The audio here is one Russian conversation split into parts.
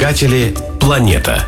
Искатели планета.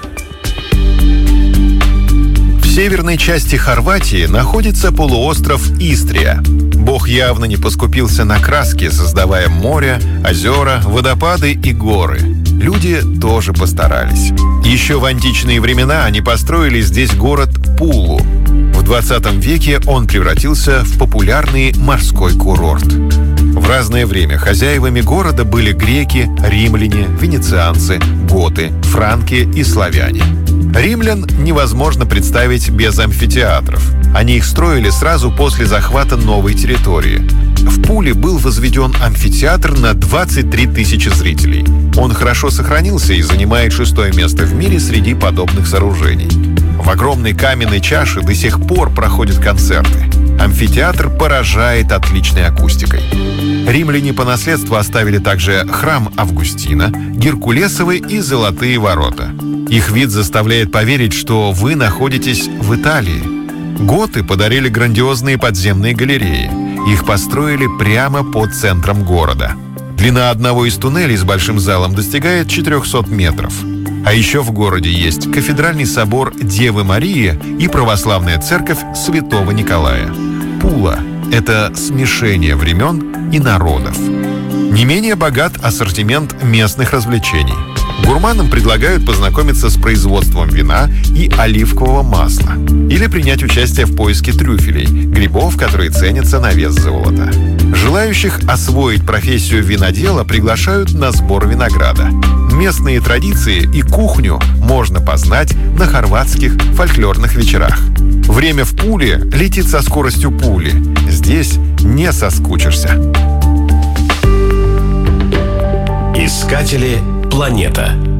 В северной части Хорватии находится полуостров Истрия. Бог явно не поскупился на краски, создавая море, озера, водопады и горы. Люди тоже постарались. Еще в античные времена они построили здесь город Пулу. В 20 веке он превратился в популярный морской курорт. В разное время хозяевами города были греки, римляне, венецианцы, готы, франки и славяне. Римлян невозможно представить без амфитеатров. Они их строили сразу после захвата новой территории. В Пуле был возведен амфитеатр на 23 тысячи зрителей. Он хорошо сохранился и занимает 6-е место в мире среди подобных сооружений. В огромной каменной чаше до сих пор проходят концерты. Амфитеатр поражает отличной акустикой. Римляне по наследству оставили также храм Августина, Геркулесовы и Золотые ворота. Их вид заставляет поверить, что вы находитесь в Италии. Готы подарили грандиозные подземные галереи. Их построили прямо под центром города. Длина одного из туннелей с большим залом достигает 400 метров. А еще в городе есть кафедральный собор Девы Марии и православная церковь Святого Николая. Пула — это смешение времен и народов. Не менее богат ассортимент местных развлечений. Гурманам предлагают познакомиться с производством вина и оливкового масла или принять участие в поиске трюфелей, грибов, которые ценятся на вес золота. Желающих освоить профессию винодела приглашают на сбор винограда. Местные традиции и кухню можно познать на хорватских фольклорных вечерах. Время в Пуле летит со скоростью пули. Здесь не соскучишься. Искатели планета.